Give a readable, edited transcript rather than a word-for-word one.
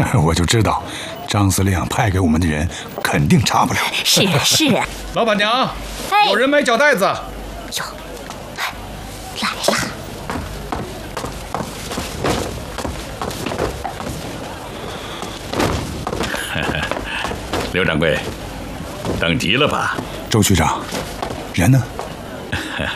我就知道，张司令派给我们的人肯定差不了。 是啊，是啊。 老板娘， 哎， 有人买脚袋子。 哟，来了。 刘掌柜，等急了吧？ 周局长，人呢？